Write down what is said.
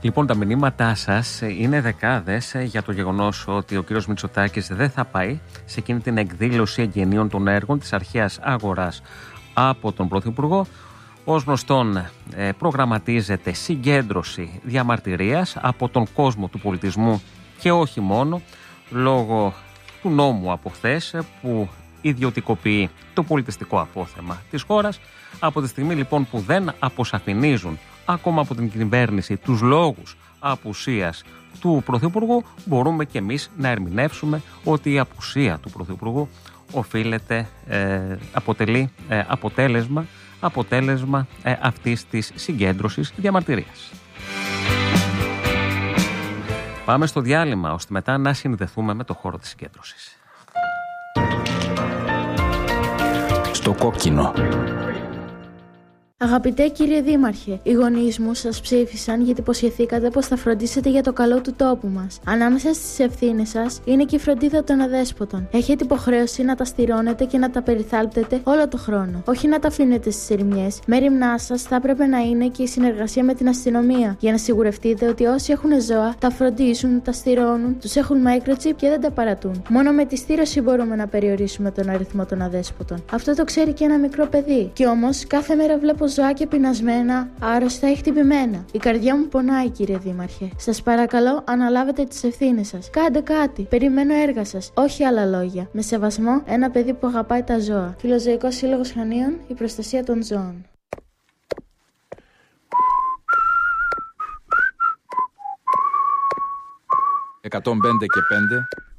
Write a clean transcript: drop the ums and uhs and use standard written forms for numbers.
Λοιπόν, τα μηνύματά σας είναι δεκάδες για το γεγονός ότι ο κύριος Μητσοτάκης δεν θα πάει σε εκείνη την εκδήλωση εγγενείων των έργων της αρχαίας αγοράς από τον Πρωθυπουργό. Ως γνωστόν, προγραμματίζεται συγκέντρωση διαμαρτυρίας από τον κόσμο του πολιτισμού και όχι μόνο, λόγω του νόμου από χθες που ιδιωτικοποιεί το πολιτιστικό απόθεμα της χώρας. Από τη στιγμή λοιπόν που δεν αποσαφηνίζουν ακόμα από την κυβέρνηση τους λόγους απουσίας του Πρωθυπουργού, μπορούμε και εμείς να ερμηνεύσουμε ότι η απουσία του Πρωθυπουργού αποτελεί αποτέλεσμα αυτής της συγκέντρωσης διαμαρτυρίας. Πάμε στο διάλειμμα, ώστε μετά να συνδεθούμε με το χώρο της συγκέντρωσης. Στο κόκκινο. Αγαπητέ κύριε Δήμαρχε, οι γονείς μου σας ψήφισαν γιατί υποσχεθήκατε πως θα φροντίσετε για το καλό του τόπου μας. Ανάμεσα στις ευθύνες σας είναι και η φροντίδα των αδέσποτων. Έχετε υποχρέωση να τα στηρώνετε και να τα περιθάλπτετε όλο το χρόνο. Όχι να τα αφήνετε στις ερημιές. Μέριμνά σας θα έπρεπε να είναι και η συνεργασία με την αστυνομία. Για να σιγουρευτείτε ότι όσοι έχουν ζώα τα φροντίζουν, τα στηρώνουν, τους έχουν microchip και δεν τα παρατούν. Μόνο με τη στήρωση μπορούμε να περιορίσουμε τον αριθμό των αδέσποτων. Αυτό το ξέρει και ένα μικρό παιδί. Κι όμως κάθε μέρα βλέπω ζωάκια πεινασμένα, άρρωστα ή χτυπημένα. Η καρδιά μου πονάει, κύριε Δήμαρχε. Σας παρακαλώ, αναλάβετε τις ευθύνες σας. Κάντε κάτι. Περιμένω έργα σας. Όχι άλλα λόγια. Με σεβασμό, ένα παιδί που αγαπάει τα ζώα. Φιλοζωικός Σύλλογος Χανίων, η προστασία των ζώων. 105 και 5.